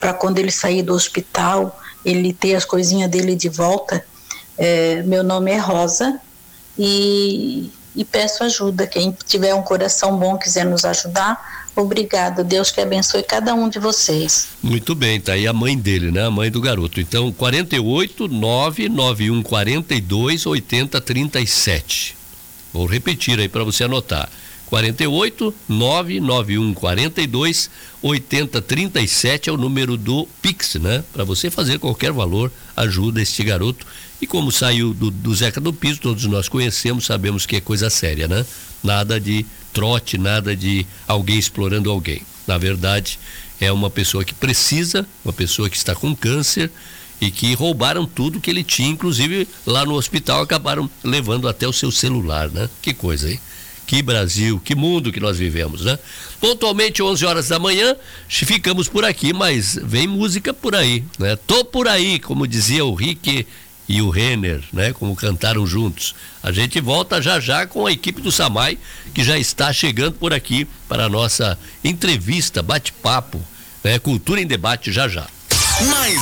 para quando ele sair do hospital, ele ter as coisinhas dele de volta. Meu nome é Rosa e peço ajuda. Quem tiver um coração bom, quiser nos ajudar, obrigada. Deus que abençoe cada um de vocês. Muito bem, tá aí a mãe dele, né? A mãe do garoto. Então, 48 991 42 80 37. Vou repetir aí para você anotar. 48 991 42 80 37 é o número do Pix, né? Para você fazer qualquer valor, ajuda este garoto. E como saiu do Zeca do Piso, todos nós conhecemos, sabemos que é coisa séria, né? Nada de trote, nada de alguém explorando alguém. Na verdade, é uma pessoa que precisa, uma pessoa que está com câncer e que roubaram tudo que ele tinha, inclusive lá no hospital acabaram levando até o seu celular, né? Que coisa, hein? Que Brasil, que mundo que nós vivemos, né? Pontualmente 11 horas da manhã, ficamos por aqui, mas vem música por aí, né? Tô por aí, como dizia o Rick e o Renner, né? Como cantaram juntos. A gente volta já já com a equipe do Samay, que já está chegando por aqui para a nossa entrevista, bate-papo, né? Cultura em Debate já já.